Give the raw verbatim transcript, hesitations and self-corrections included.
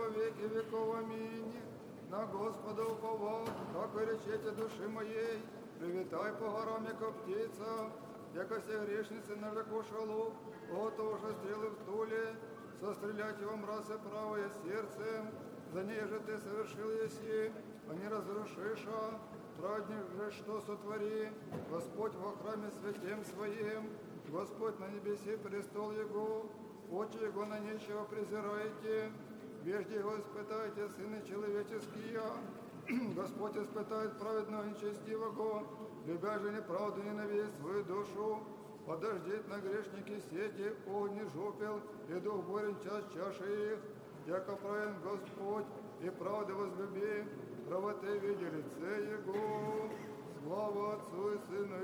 веки веков. Аминь. На Господа уповал, как и речете души моей, привитай по горам, яко птица, яко все грешницы на веку шалу, ото уже стрелы в туле, сострелять его мразе правое сердцем, за ней же ты совершил еси, а не разрушиша, праведник же что сотвори, Господь во храме святем своим, Господь на небесе престол Его, очи Его на нечего презираете, вежде Его испытайте, сыны человеческие, Господь испытает праведного и нечестивого, любя же неправду ненавидеть свою душу, подождет на грешники сети, огни жупел, и дух бурен час чаши их, яко праведен Господь, и правды возлюби, правоты види лице Его, слава Отцу и Сыну